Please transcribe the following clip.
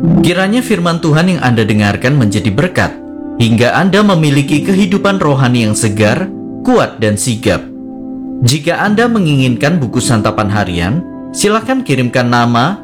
Kiranya firman Tuhan yang Anda dengarkan menjadi berkat, hingga Anda memiliki kehidupan rohani yang segar, kuat, dan sigap. Jika Anda menginginkan buku santapan harian, silakan kirimkan nama,